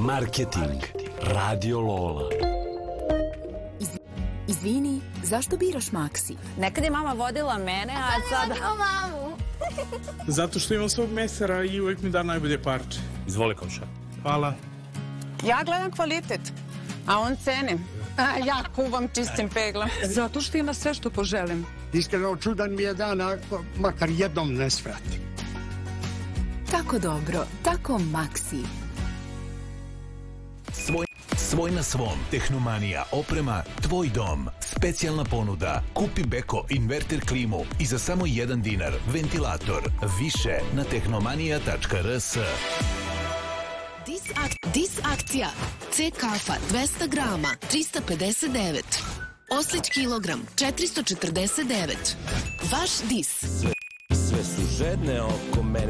Marketing. Radio Lola. Izvini, zašto biraš Maxi? Nekad je mama vodila mene, a sada... mamu. Zato što imam svog mesara i uvek mi da najbolje parče. Izvoli, komša. Hvala. Ja gledam kvalitet, a on ceni. Ja kuvam čistim peglom. Zato što ima sve što poželim. Iskreno, čudan mi je dan, ako makar jednom ne svrati. Tako dobro, tako Maxi. Svoj na svom. Tehnomanija oprema, tvoj dom. Specijalna ponuda. Kupi Beko inverter klimu i za samo 1 dinar ventilator. Više na tehnomanija.rs. Dis akcija. C kafa 200 grama 359. Oslić kilogram 449. Vaš Dis. Sve su žedne oko mene.